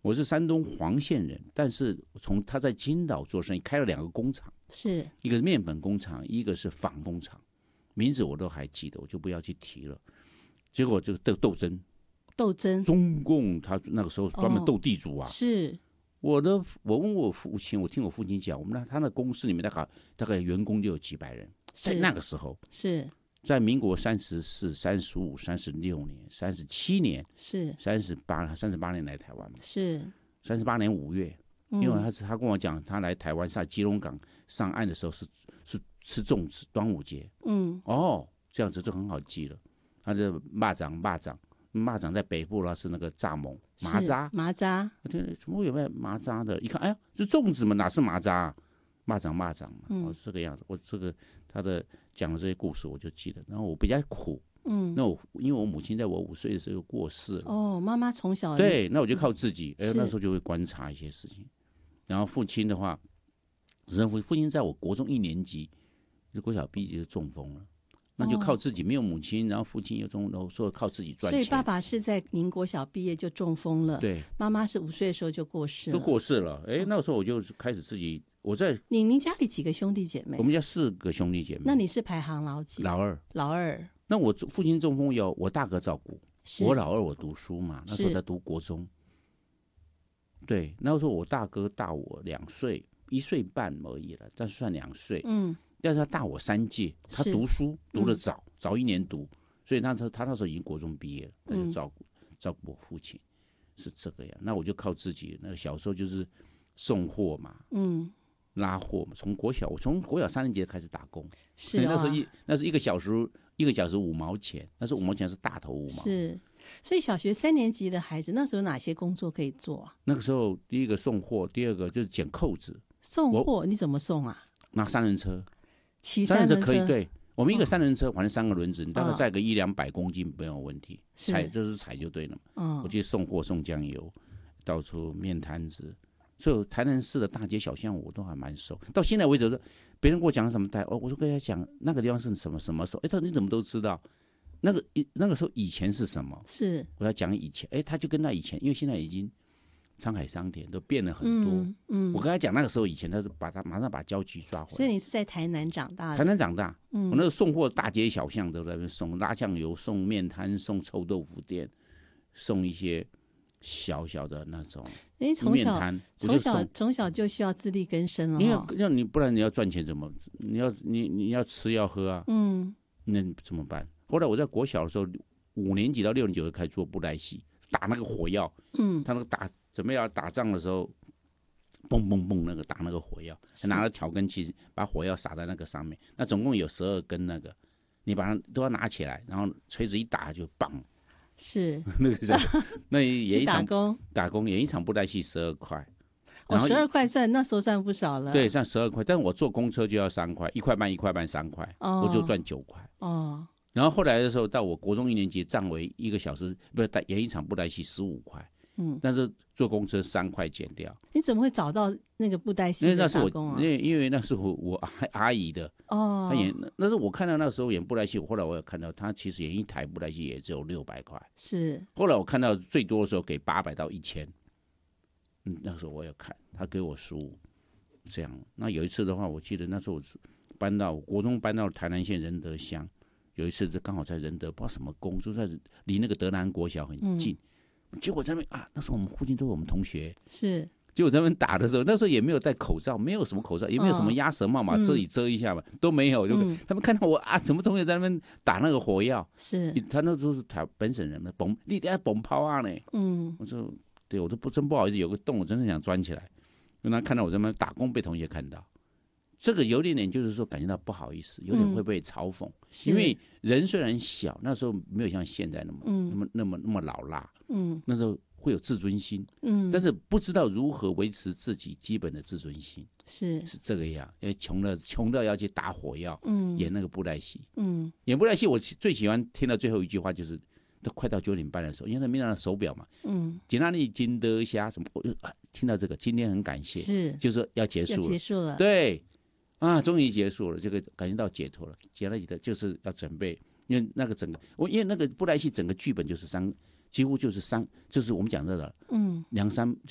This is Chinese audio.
我是山东黄县人，但是他在金岛做生意，开了2个工厂， 是一个是面粉工厂，一个是纺工厂，名字我都还记得，我就不要去提了。结果这个斗争，中共他那个时候专门斗地主啊。 是我问我父亲，我听我父亲讲，他那公司里面大概员工就有几百人，在那个时候是。 在民国34、35、36年、37年， 是 38年来台湾嘛， 是 38年5月，因为他跟我讲，他来台湾上基隆港上岸的时候是吃粽子，端午节，这样子就很好记了。他的蚂蚱在北部啦是那个蚱蜢麻渣，怎么会有卖麻渣的？一看，哎呀，这粽子嘛，哪是麻渣啊？蚂蚱嘛，这个样子。我这个他的讲的这些故事我就记得。然后我比较苦，那因为我母亲在我5岁的时候过世了。 妈妈从小对，那我就靠自己，那时候就会观察一些事情。然后父亲的话，父亲在我国中1年级，国小毕业就中风了。那就靠自己，没有母亲，然后父亲又中，然后说靠自己赚钱。 所以爸爸是在您国小毕业就中风了， 对， 妈妈是5岁的时候就过世了， 那个时候我就开始自己， 您家里几个兄弟姐妹？ 我们家4个兄弟姐妹。 那你是排行老几？ 老二。那我父亲中风有我大哥照顾，我老二我读书嘛，那时候在读国中。对，那时候我大哥大我2岁，1岁半而已了，但是算2岁。但是他大我3届，他读书读得早1年读，所以他那时候已经国中毕业了，他就照顾我父亲，是这个样。那我就靠自己，那小时候就是送货嘛，拉货嘛。我从国小3年级开始打工， 是啊， 那是1个小时5毛钱，那是5毛钱是大头5毛。 是，所以小学3年级的孩子那时候哪些工作可以做啊？ 那个时候第一个送货，第二个就是剪扣子。 送货你怎么送啊？ 拿3人车。 骑 3人车可以，对，我们一个3人车，反正3个轮子，你大概载个100-200公斤没有问题，踩就对了嘛。我去送货送酱油，到处面摊子，所以台南市的大街小巷我都还蛮熟。到现在为止，别人跟我讲什么台，我就跟他讲那个地方是什么时候，他说你怎么都知道？那个时候以前是什么？ 是我要讲以前，他就跟那以前，因为现在已经沧海桑田都变了很多。我跟他讲那个时候以前，他就马上把交集抓回来。 所以你是在台南长大的？ 台南长大，我那时候送货大街小巷都在那边送，拉酱油、送面摊、送臭豆腐店，送一些小小的那种面摊。 从小就需要自力更生了。 不然你要赚钱怎么？你要吃要喝啊。那怎么办？后来我在国小的时候，5年级到6年级就开始做布袋戏，打那个火药。他那个准备要打仗的时候，蹦蹦蹦那个打那个火药，拿了调羹器把火药撒在那个上面。那总共有12根那个，你把它都要拿起来，然后锤子一打就棒。 是那个时候，那也一场打工演一场布袋戏12块。 12块那时候算不少了。 对，算12块，但是我坐公车就要3块，1块半3块，我就赚9块。然后后来的时候，到我国中1年级，涨为1个小时，不是演一场布袋戏15块。但是坐公车3块减掉。 你怎么会找到那个布袋戏的打工啊？ 因为那是我阿姨的。她演，那是我看到那时候演布袋戏，后来我有看到她其实演一台布袋戏也只有600块。 是。 后来我看到最多的时候给800到1000。那时候我有看，她给我15，这样。那有一次的话，我记得那时候我国中搬到台南县仁德乡，有一次刚好在仁德，不知道什么宫，就在离那个德南国小很近。结果在那边那时候我们附近都有我们同学。 是。 结果在那边打的时候，那时候也没有戴口罩，没有什么口罩，也没有什么鸭舌帽嘛，遮一下嘛，都没有。他们看到我什么同学在那边打那个火药。 是。 他那时候是本省人嘛，你等下崩炮啊呢。我说对，我都真不好意思，有个洞我真的想钻起来，因为他看到我在那边打工被同学看到。这个有点就是说感觉到不好意思，有点会被嘲讽。因为人虽然小，那时候没有像现在那么老辣。那时候会有自尊心。但是不知道如何维持自己基本的自尊心。是这个样，因为穷到要去打火药。演那个布袋戏。演布袋戏我最喜欢听到最后一句话就是，都快到9点半的时候，因为他没拿手表嘛。今天你金德虾什么，我就听到这个，今天很感谢，就是说要结束了。对。终于结束了，这个感觉到解脱了。解了就是要准备，因为那个因为那个布袋戏整个剧本就是几乎就是就是我们讲的梁山。